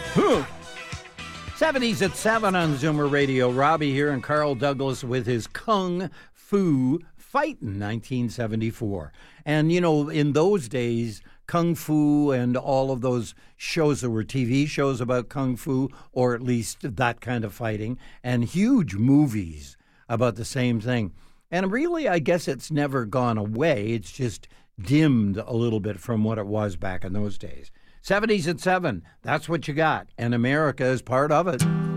70s at 7 on Zoomer Radio. Robbie here and Carl Douglas with his Kung Fu Fight in 1974. And, you know, in those days, Kung Fu and all of those shows, that were TV shows about Kung Fu, or at least that kind of fighting, and huge movies about the same thing. And really, I guess it's never gone away. It's just dimmed a little bit from what it was back in those days. 70s at 7, that's what you got. And America is part of it.